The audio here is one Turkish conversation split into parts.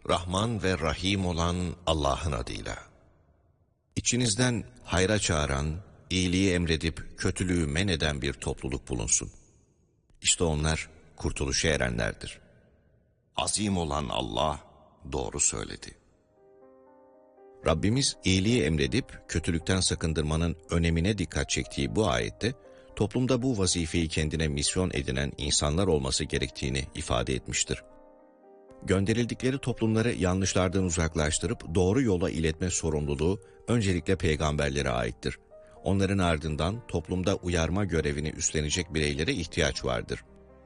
Rahman ve Rahim olan Allah'ın adıyla. İçinizden hayra çağıran, iyiliği emredip kötülüğü men eden bir topluluk bulunsun. İşte onlar kurtuluşa erenlerdir. Azim olan Allah doğru söyledi. Rabbimiz iyiliği emredip kötülükten sakındırmanın önemine dikkat çektiği bu ayette, toplumda bu vazifeyi kendine misyon edinen insanlar olması gerektiğini ifade etmiştir. Gönderildikleri toplumları yanlışlardan uzaklaştırıp doğru yola iletme sorumluluğu öncelikle peygamberlere aittir. Onların ardından toplumda uyarma görevini üstlenecek bireylere ihtiyaç vardır.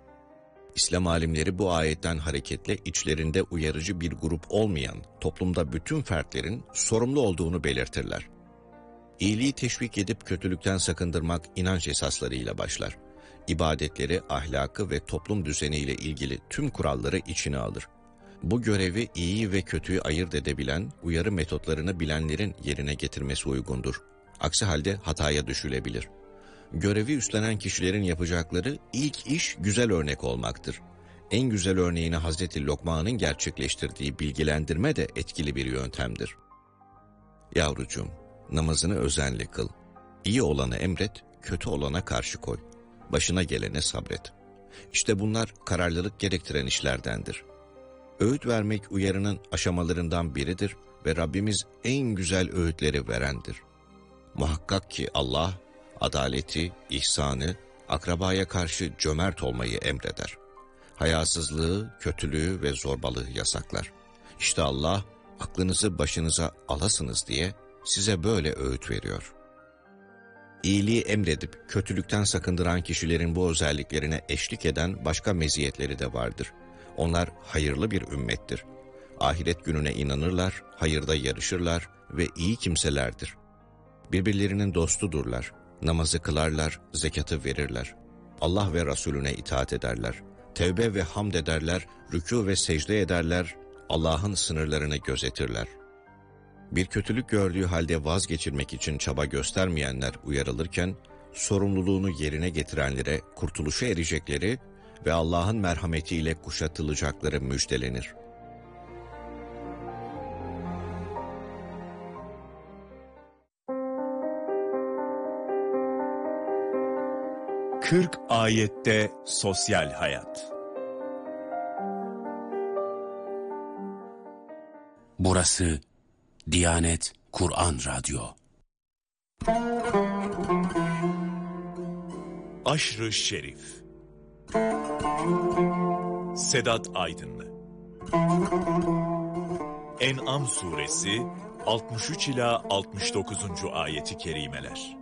İslam alimleri bu ayetten hareketle içlerinde uyarıcı bir grup olmayan toplumda bütün fertlerin sorumlu olduğunu belirtirler. İyiliği teşvik edip kötülükten sakındırmak inanç esaslarıyla başlar. İbadetleri, ahlakı ve toplum düzeniyle ilgili tüm kuralları içine alır. Bu görevi iyi ve kötüyü ayırt edebilen, uyarı metotlarını bilenlerin yerine getirmesi uygundur. Aksi halde hataya düşülebilir. Görevi üstlenen kişilerin yapacakları ilk iş güzel örnek olmaktır. En güzel örneğini Hazreti Lokman'ın gerçekleştirdiği bilgilendirme de etkili bir yöntemdir. Yavrucuğum, namazını özenle kıl. İyi olanı emret, kötü olana karşı koy. Başına gelene sabret. İşte bunlar kararlılık gerektiren işlerdendir. Öğüt vermek uyarının aşamalarından biridir ve Rabbimiz en güzel öğütleri verendir. Muhakkak ki Allah, adaleti, ihsanı, akrabaya karşı cömert olmayı emreder. Hayasızlığı, kötülüğü ve zorbalığı yasaklar. İşte Allah, aklınızı başınıza alasınız diye size böyle öğüt veriyor. İyiliği emredip kötülükten sakındıran kişilerin bu özelliklerine eşlik eden başka meziyetleri de vardır. Onlar hayırlı bir ümmettir. Ahiret gününe inanırlar, hayırda yarışırlar ve iyi kimselerdir. Birbirlerinin dostudurlar, namazı kılarlar, zekatı verirler. Allah ve Resulüne itaat ederler. Tevbe ve hamd ederler, rükû ve secde ederler, Allah'ın sınırlarını gözetirler. Bir kötülük gördüğü halde vazgeçirmek için çaba göstermeyenler uyarılırken, sorumluluğunu yerine getirenlere kurtuluşa erecekleri ve Allah'ın merhametiyle kuşatılacakları müjdelenir. Kırk ayette sosyal hayat. Burası Diyanet Kur'an Radyo. Aşr-ı Şerif. Sedat Aydınlı. En'am suresi 63 ila 69. ayeti kerimeler.